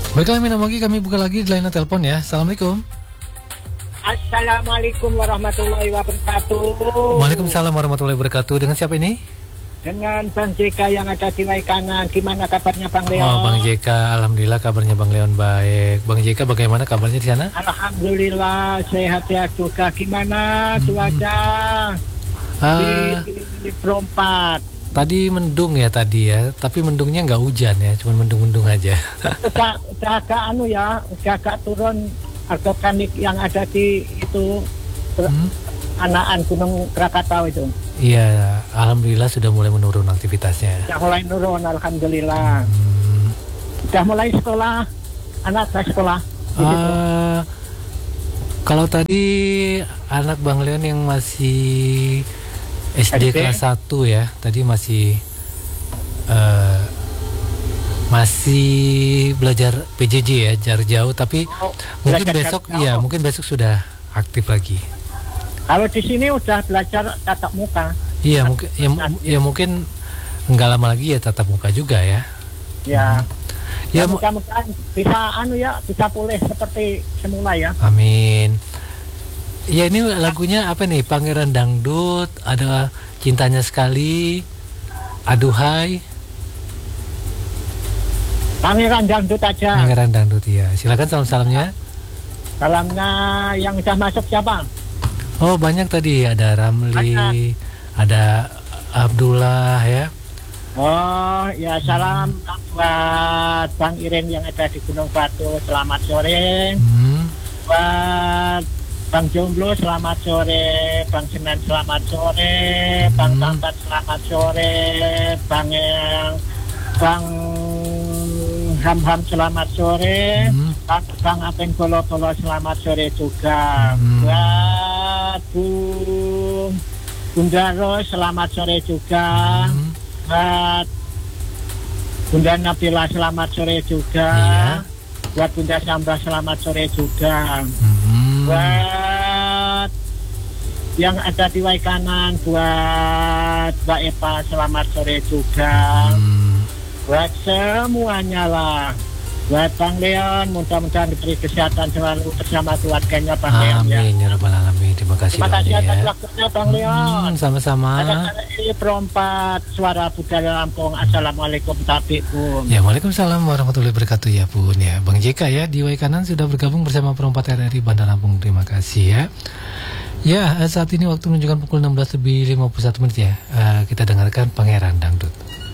Baiklah Minamagi, kami buka lagi di layanan telepon ya. Assalamualaikum. Assalamualaikum warahmatullahi wabarakatuh. Waalaikumsalam warahmatullahi wabarakatuh. Dengan siapa ini? Dengan Bang JK yang ada di Waikanan. Gimana kabarnya Bang Leon? Oh, Bang JK, alhamdulillah kabarnya Bang Leon baik. Bang JK, bagaimana kabarnya di sana? Alhamdulillah sehat ya juga. Gimana cuaca di Perompat? Tadi mendung ya tadi ya, tapi mendungnya nggak hujan ya, cuma mendung-mendung aja. Udah agak turun organik yang ada di itu Anaan Gunung Krakatau itu. Iya, alhamdulillah sudah mulai menurun aktivitasnya. Sudah mulai menurun, alhamdulillah. Sudah mulai sekolah, anak saya sekolah. Kalau tadi anak Bang Leon yang masih SD kelas 1 ya, tadi masih belajar PJJ ya, jarak jauh, tapi mungkin besok sudah aktif lagi. Kalau di sini udah belajar tatap muka. Iya, mungkin nggak lama lagi ya tatap muka juga ya. Ya. Ya mudah-mudahan bisa pulih seperti semula ya. Amin. Ya, ini lagunya apa nih? Pangeran Dangdut, ada Cintanya Sekali, Aduhai. Pangeran Dangdut aja. Pangeran Dangdut ya. Silakan salam-salamnya. Salamnya yang sudah masuk siapa? Oh, banyak tadi, ada Ramli, ada Abdullah ya. Oh, ya salam buat Bang Iren yang ada di Gunung Batu, selamat sore. Buat Bang Jomblo selamat sore, Bang Senan selamat sore, Bang Tambat selamat sore, Bang Ham selamat sore, Bang Apen Bolo selamat sore juga. Buat Bunda Ros selamat sore juga. Buat Bunda Nabila selamat sore juga. Buat Bunda Sambah selamat sore juga. Buat yang ada di Waikanan, buat Mbak Eva selamat sore juga. Buat semuanya lah. Buat Bang Leon, mudah-mudahan diberi kesehatan selalu bersama keluarganya Bang Leon ya. Amin ya rabbal alamin. Terima kasih atas waktunya Bang Leon. Sama-sama. Ada ini Perompat, Suara Budaya Lampung. Assalamualaikum tabikum. Ya, waalaikumsalam warahmatullahi wabarakatuh ya Bun ya. Bang JK ya di Waikanan sudah bergabung bersama Perompat RRI Bandar Lampung. Terima kasih ya. Ya, saat ini waktu menunjukkan pukul 16:51 ya. Kita dengarkan Pangeran Dangdut.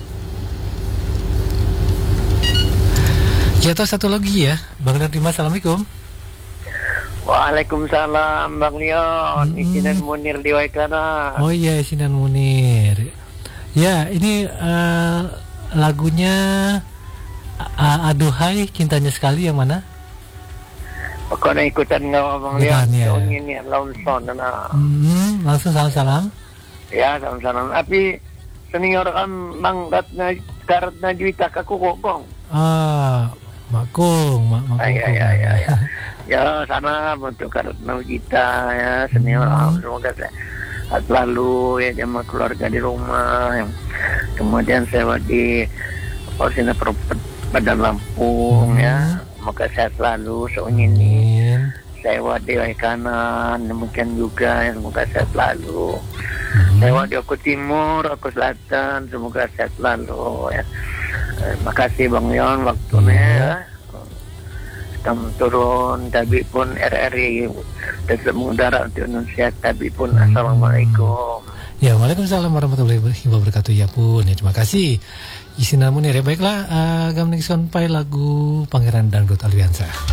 Ya, atau satu lagi ya, Bang Nerima, assalamualaikum. Waalaikumsalam Bang Leon, Isinan Munir di Waikanan. Oh iya, Isinan Munir. Ya, ini lagunya Aduhai, Cintanya Sekali yang mana? Pokoknya ikutan nggak Bang Leon, ini langsung langsung salam-salam. Ya, salam-salam. Tapi senior kan Bang Karatna Juwita aku kokong. Makung. Ya. Ya, sana untuk Karatna Juwita ya, senior. Semoga sehat lalu ya, sama keluarga di rumah. Kemudian saya di Polsina Bandar Lampung ya. Semoga sehat selalu ini. Saya di Waikanan, demikian juga ya, semoga sehat selalu. Saya di Oku Timur, Oku Selatan, semoga sehat selalu ya. Makasih Bang Leon waktunya. Kamu turun, tapi pun RRI tetap mengudara untuk Indonesia, tapi pun Assalamualaikum. Ya, waalaikumsalam warahmatullahi wabarakatuh ya Pun. Ya, terima kasih. Isinan Munir ya. Baiklah, Gamning Sonpai lagu Pangeran Dangdut Aliansa.